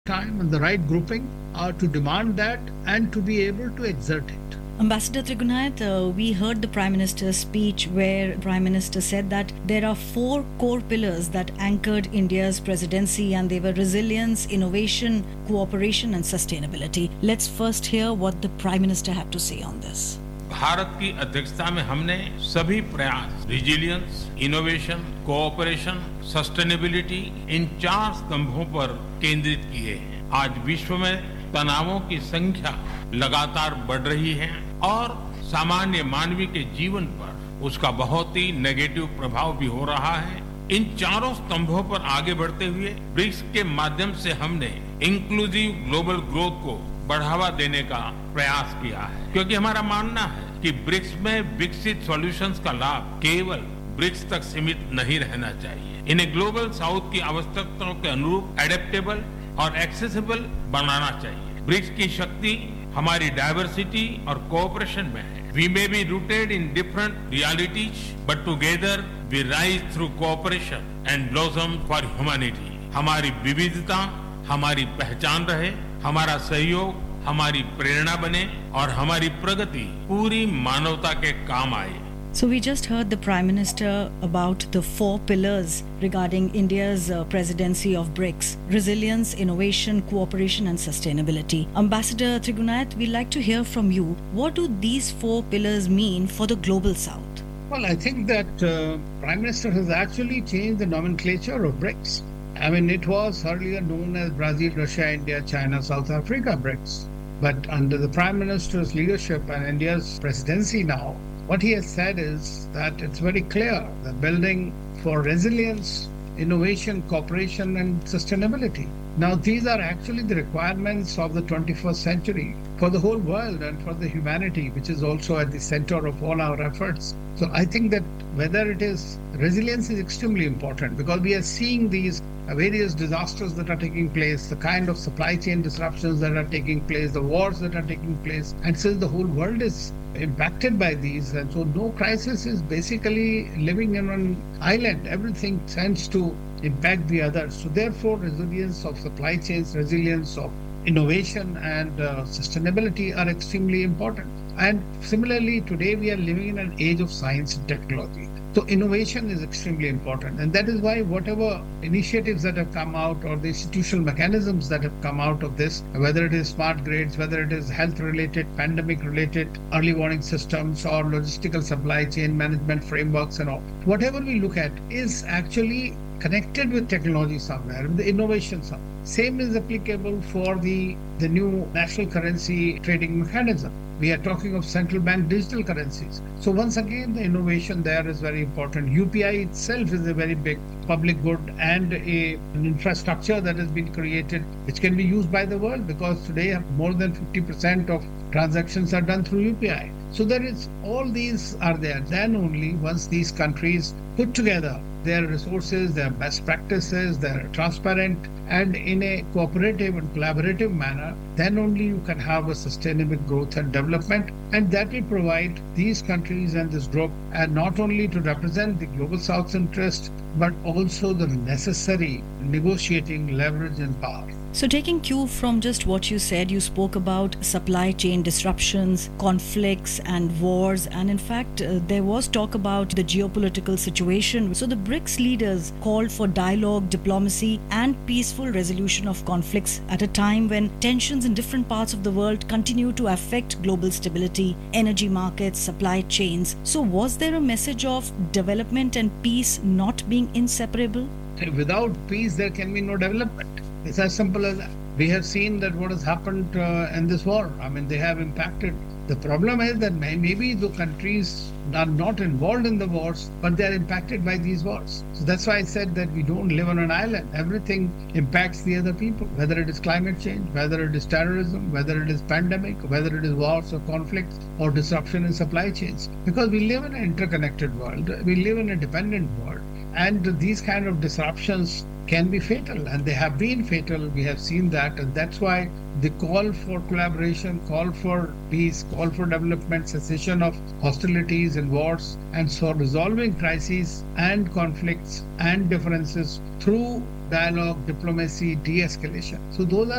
time and the right grouping to demand that and to be able to exert it. Ambassador Trigunath, we heard the Prime Minister's speech where Prime Minister said that there are 4 core pillars that anchored India's presidency, and they were resilience, innovation, cooperation and sustainability. Let's first hear what the Prime Minister had to say on this. Bharat की अध्यक्षता में हमने सभी प्रयास resilience, innovation, cooperation, sustainability इन 4 स्तंभों पर केंद्रित किए हैं। आज विश्व में तनावों की संख्या लगातार बढ़ रही है और सामान्य मानवीय के जीवन पर उसका बहुत ही नेगेटिव प्रभाव भी हो रहा है। इन 4 स्तंभों पर आगे बढ़ते हुए ब्रिक्स के माध्यम से हमने इंक्लूसिव ग्लोबल ग्रोथ को बढ़ावा देने का प्रयास किया है, क्योंकि हमारा मानना है कि ब्रिक्स में विकसित सॉल्यूशंस का लाभ केवल ब्रिक्स तक सीमित नहीं रहना चाहिए। इन्हें ग्लोबल साउथ की आवश्यकताओं के अनुरूप एडेप्टेबल और एक्सेसिबल बनाना चाहिए। ब्रिक्स की शक्ति हमारी डाइवर्सिटी और कोऑपरेशन में है। We may be rooted in different realities but together we rise through cooperation and blossom for humanity. हमारी विविधता हमारी पहचान रहे, हमारा सहयोग हमारी प्रेरणा बने और हमारी प्रगति पूरी मानवता के काम आए। So we just heard the Prime Minister about the 4 pillars regarding India's presidency of BRICS: resilience, innovation, cooperation and sustainability. Ambassador Trigunath, we'd like to hear from you. What do these 4 pillars mean for the global south? Well, I think that Prime Minister has actually changed the nomenclature of BRICS. I mean, it was earlier known as Brazil, Russia, India, China, South Africa BRICS. But under the Prime Minister's leadership and India's presidency now, what he has said is that it's very clear that building for resilience, innovation, cooperation and sustainability. Now, these are actually the requirements of the 21st century for the whole world and for the humanity, which is also at the center of all our efforts. So I think that whether it is resilience is extremely important, because we are seeing these various disasters that are taking place, the kind of supply chain disruptions that are taking place, the wars that are taking place. And since the whole world is impacted by these, and so no crisis is basically living in an island. Everything tends to impact the others. So therefore, resilience of supply chains, resilience of innovation and sustainability are extremely important. And similarly, today we are living in an age of science and technology. So innovation is extremely important. And that is why whatever initiatives that have come out or the institutional mechanisms that have come out of this, whether it is smart grids, whether it is health-related, pandemic-related early warning systems or logistical supply chain management frameworks and all, whatever we look at is actually connected with technology somewhere, with the innovation somewhere. Same is applicable for the new national currency trading mechanism. We are talking of central bank digital currencies. So once again, the innovation there is very important. UPI itself is a very big public good and an infrastructure that has been created, which can be used by the world, because today more than 50% of transactions are done through UPI. So there is, all these are there. Then only once these countries put together their resources, their best practices, they're transparent and in a cooperative and collaborative manner, then only you can have a sustainable growth and development. And that will provide these countries and this group, and not only to represent the global South's interest, but also the necessary negotiating leverage and power. So taking cue from just what you said, you spoke about supply chain disruptions, conflicts and wars, and in fact there was talk about the geopolitical situation. So the BRICS leaders called for dialogue, diplomacy and peaceful resolution of conflicts at a time when tensions in different parts of the world continue to affect global stability, energy markets, supply chains. So was there a message of development and peace not being inseparable? Without peace, there can be no development. It's as simple as that. We have seen that what has happened in this war. I mean, they have impacted. The problem is that maybe the countries are not involved in the wars, but they are impacted by these wars. So that's why I said that we don't live on an island. Everything impacts the other people, whether it is climate change, whether it is terrorism, whether it is pandemic, whether it is wars or conflicts or disruption in supply chains. Because we live in an interconnected world. We live in a dependent world. And these kind of disruptions can be fatal, and they have been fatal. We have seen that, and that's why the call for collaboration, call for peace, call for development, cessation of hostilities and wars, and so resolving crises and conflicts and differences through dialogue, diplomacy, de-escalation. So those are